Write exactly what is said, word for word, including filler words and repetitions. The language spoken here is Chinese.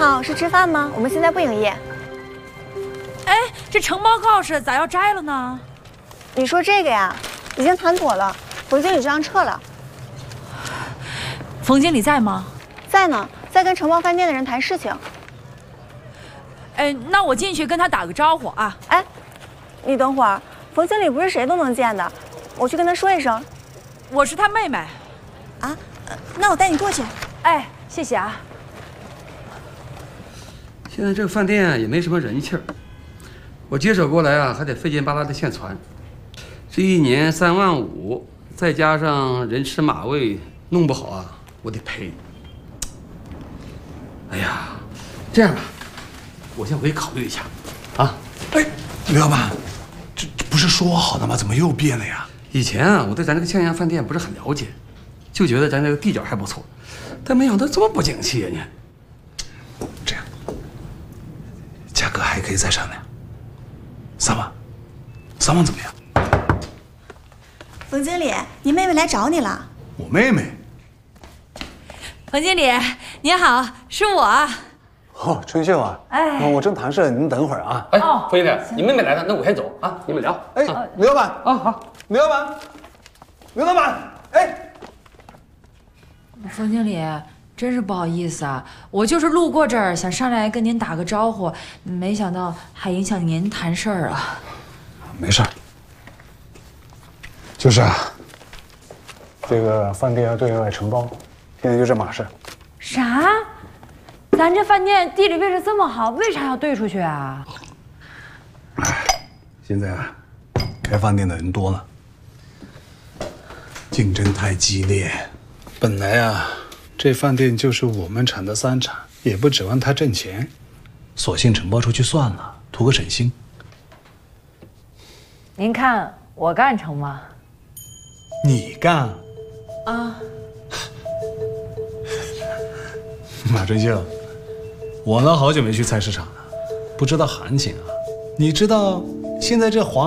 好，是吃饭吗？我们现在不营业。 哎，这承包告示咋要摘了呢？ 你说这个呀，已经谈妥了，冯经理就让撤了。 冯经理在吗？ 在呢，在跟承包饭店的人谈事情。 哎，那我进去跟他打个招呼啊。 哎，你等会儿，冯经理不是谁都能见的，我去跟他说一声。 我是他妹妹。 啊，那我带你过去。 哎，谢谢啊。 现在这个饭店也没什么人气儿，我接手过来啊，还得费劲巴拉的现传，这一年三万五，再加上人吃马喂，弄不好啊，我得赔。哎呀，这样吧，我先回去考虑一下，啊。 哎，刘老板，这这不是说好的吗？怎么又变了呀？ 以前啊，我对咱这个庆阳饭店不是很了解，就觉得咱这个地角还不错，但没想到这么不景气呀！你这样，价格还可以再商量。三万，三万怎么样？ 冯经理，你妹妹来找你了。 我妹妹。 冯经理您好，是我。 哦，春秀啊，哎，我正谈事，您等会儿啊。 哎，冯经理，你妹妹来了，那我先走啊，你们聊。 哎，刘老板啊，好， 刘老板，刘老板，哎， 冯经理，真是不好意思啊，我就是路过这儿，想上来跟您打个招呼，没想到还影响您谈事儿啊。 没事儿，就是啊，这个饭店要对外承包，现在就这码事。 啥？咱这饭店地理位置这么好，为啥要兑出去啊？ 哎，现在啊，开饭店的人多了，竞争太激烈。本来啊，这饭店就是我们厂的三厂，也不指望它挣钱，索性承包出去算了，图个省心。 您看我干成吗？ 你干啊？ 马春秀，我呢好久没去菜市场了，不知道行情啊。你知道现在这黄